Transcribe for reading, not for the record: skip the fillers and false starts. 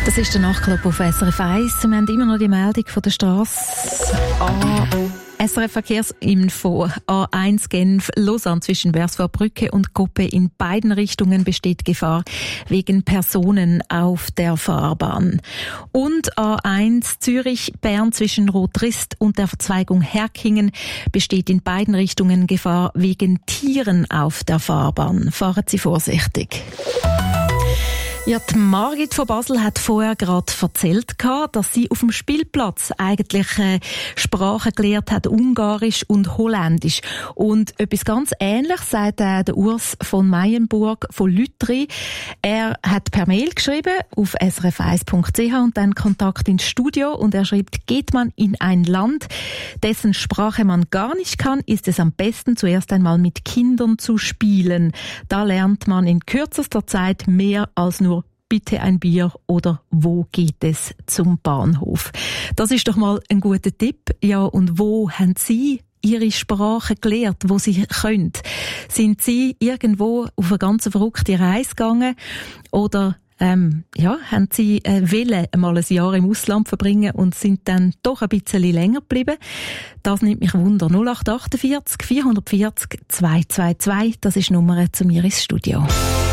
Das ist der Nachtclub auf SRF 1. Wir haben immer noch die Meldung von der Strasse SRF Verkehrsinfo A1 Genf Lausanne zwischen Bersford-Brücke und Koppe. In beiden Richtungen besteht Gefahr wegen Personen auf der Fahrbahn. Und A1 Zürich Bern zwischen Rotrist und der Verzweigung Herkingen besteht in beiden Richtungen Gefahr wegen Tieren auf der Fahrbahn. Fahren Sie vorsichtig. Ja, die Margit von Basel hat vorher gerade erzählt, dass sie auf dem Spielplatz eigentlich Sprachen gelernt hat, Ungarisch und Holländisch. Und etwas ganz Ähnliches sagt der Urs von Meyenburg von Lütri. Er hat per Mail geschrieben auf srf1.ch und dann Kontakt ins Studio und er schreibt: Geht man in ein Land, dessen Sprache man gar nicht kann, ist es am besten, zuerst einmal mit Kindern zu spielen. Da lernt man in kürzester Zeit mehr als nur bitte ein Bier oder wo geht es zum Bahnhof. Das ist doch mal ein guter Tipp. Ja, und wo haben Sie Ihre Sprache gelernt, wo Sie können? Sind Sie irgendwo auf eine ganz verrückte Reise gegangen oder haben Sie wollen mal ein Jahr im Ausland verbringen und sind dann doch ein bisschen länger geblieben? Das nimmt mich Wunder. 0848 440 222, das ist die Nummer zu mir ins Studio.